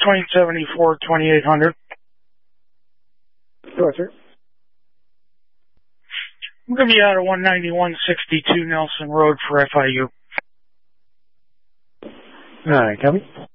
between 74 and 2800. Sure, sir. I'm going to be out of 19162 Nelson Road for FIU. All right, copy.